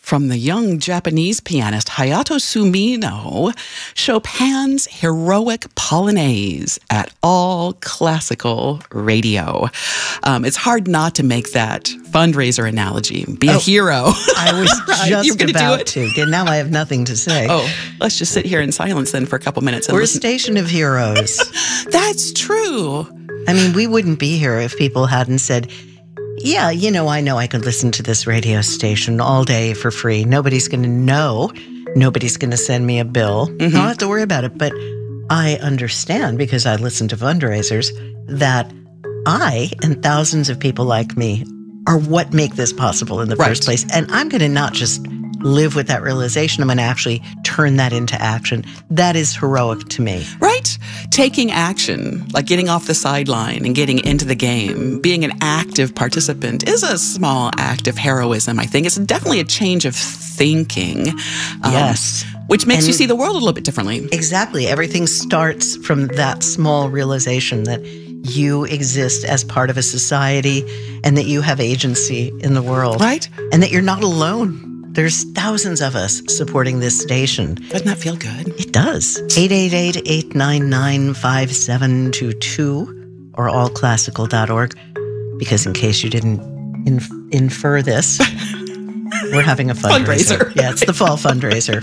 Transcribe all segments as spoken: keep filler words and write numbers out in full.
from the young Japanese pianist Hayato Sumino, Chopin's Heroic Polonaise at All Classical Radio. Um, it's hard not to make that fundraiser analogy. Be a oh, hero. I was right, just you're about do it? to. And now I have nothing to say. Oh, let's just sit here in silence then for a couple minutes. And We're listen. a station of heroes. That's true. I mean, we wouldn't be here if people hadn't said, yeah, you know, I know I could listen to this radio station all day for free. Nobody's going to know. Nobody's going to send me a bill. Mm-hmm. I don't have to worry about it. But I understand, because I listen to fundraisers, that I and thousands of people like me are what make this possible in the right. first place. And I'm going to not just live with that realization. I'm going to actually turn that into action. That is heroic to me. Right? Taking action, like getting off the sideline and getting into the game, being an active participant is a small act of heroism, I think. It's definitely a change of thinking. Um, yes. Which makes and you see the world a little bit differently. Exactly. Everything starts from that small realization that you exist as part of a society and that you have agency in the world. Right. And that you're not alone. There's thousands of us supporting this station. Doesn't that feel good? It does. eight eight eight, eight nine nine, five seven two two or all classical dot org. Because in case you didn't inf- infer this, we're having a fundraiser. fundraiser. Yeah, it's the fall fundraiser.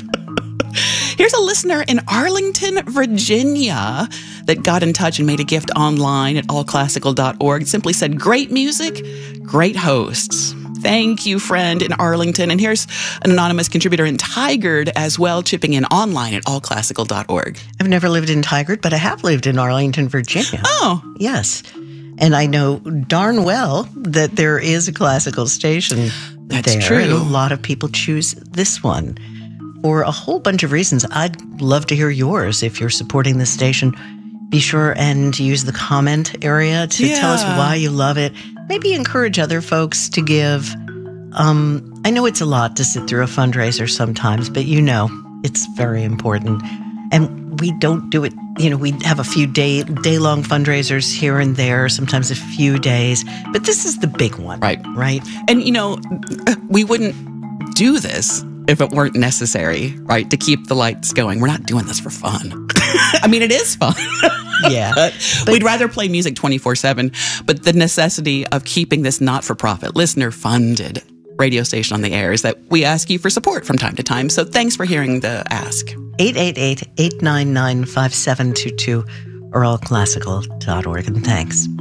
Here's a listener in Arlington, Virginia that got in touch and made a gift online at all classical dot org. It simply said, great music, great hosts. Thank you, friend in Arlington. And here's an anonymous contributor in Tigard as well, chipping in online at all classical dot org. I've never lived in Tigard, but I have lived in Arlington, Virginia. Oh. Yes. And I know darn well that there is a classical station That's there. true. And a lot of people choose this one for a whole bunch of reasons. I'd love to hear yours. If you're supporting this station, be sure and use the comment area to yeah. tell us why you love it. Maybe encourage other folks to give. Um, I know it's a lot to sit through a fundraiser sometimes, but you know, it's very important. And we don't do it, you know, we have a few day, day-long fundraisers here and there, sometimes a few days, but this is the big one. Right. Right. And, you know, we wouldn't do this if it weren't necessary, right, to keep the lights going. We're not doing this for fun. I mean, it is fun. Yeah. but, but we'd rather play music twenty-four seven. But the necessity of keeping this not-for-profit, listener-funded radio station on the air is that we ask you for support from time to time. So thanks for hearing the ask. eight eight eight, eight nine nine, five seven two two or all classical dot org. And thanks.